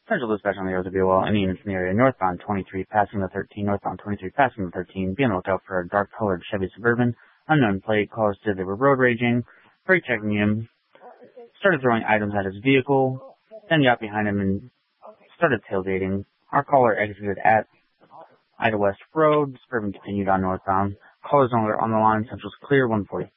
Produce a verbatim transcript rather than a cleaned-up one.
Central dispatch on the air to be well. Any units in the area northbound twenty-three passing the thirteen, northbound twenty-three passing the thirteen. Be on the lookout for a dark-colored Chevy Suburban. Unknown plate. Callers said they were road raging. Brake checking him. Started throwing items at his vehicle. Then got behind him and started tailgating. Our caller exited at Ida West Road. Suburban continued on northbound. Callers on the, on the line. Central's clear. one forty.